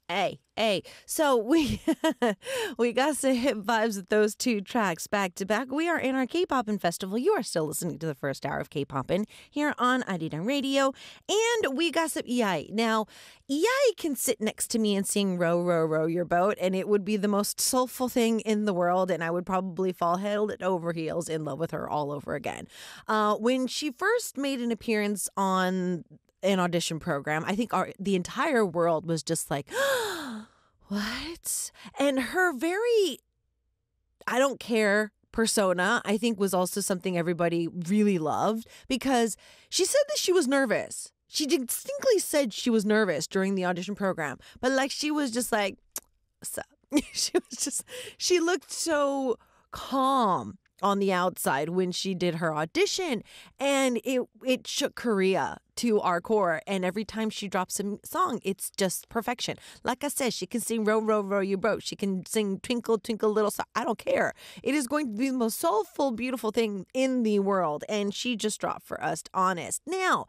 Hey. So we we got some hip vibes with those two tracks back to back. We are in our K-Poppin' Festival. You are still listening to the first hour of K-Poppin' here on Arirang Radio. And we got some EI. Now, EI can sit next to me and sing Row, Row, Row Your Boat, and it would be the most soulful thing in the world, and I would probably fall head over heels in love with her all over again. When she first made an appearance on an audition program, I think the entire world was just like, what? And her very I don't care persona, I think, was also something everybody really loved because she said that she was nervous. She distinctly said she was nervous during the audition program, but like she was just like, what's up? She looked so calm on the outside when she did her audition, and it shook Korea to our core. And every time she drops a song, it's just perfection. Like I said, she can sing Row, Row, Row Your Boat. She can sing Twinkle, Twinkle, Little Star. I don't care. It is going to be the most soulful, beautiful thing in the world. And she just dropped for us, Honest. Now,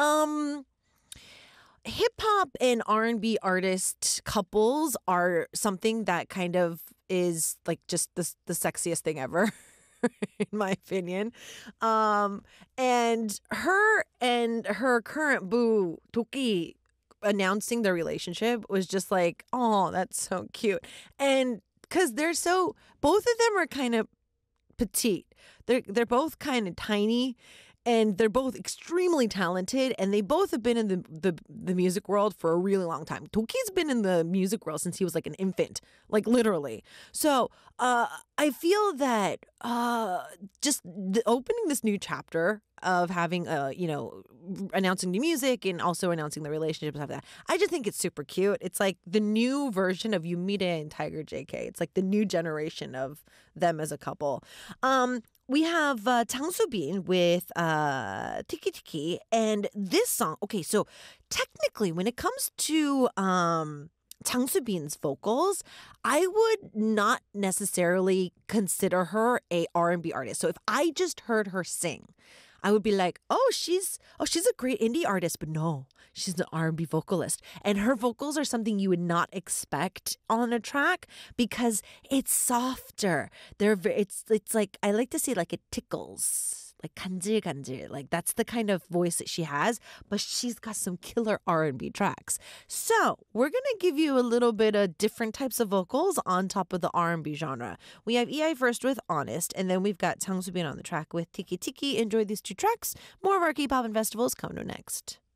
hip hop and R&B artist couples are something that kind of is like just the sexiest thing ever. In my opinion. And her current boo, Toki, announcing their relationship was just like, oh, that's so cute. And because both of them are kind of petite. They're both kind of tiny. And they're both extremely talented, and they both have been in the music world for a really long time. Toki's been in the music world since he was like an infant, like literally. So I feel that just opening this new chapter of having announcing new music and also announcing the relationship and stuff like that, I just think it's super cute. It's like the new version of Yumide and Tiger JK. It's like the new generation of them as a couple. We have Jang Soo-bin with Tiki Tiki, and this song. Okay, so technically, when it comes to Jang Soo-bin's vocals, I would not necessarily consider her a R&B artist. So if I just heard her sing, I would be like, she's a great indie artist, but no, she's an R&B vocalist. And her vocals are something you would not expect on a track because it's softer. It's like, I like to say like it tickles. Like 간질간질, like that's the kind of voice that she has, but she's got some killer R&B tracks. So we're gonna give you a little bit of different types of vocals on top of the R&B genre. We have EI first with Honest, and then we've got Jang Soo-bin on the track with Tiki Tiki. Enjoy these two tracks. More of our K-Poppin' Festivals coming up next.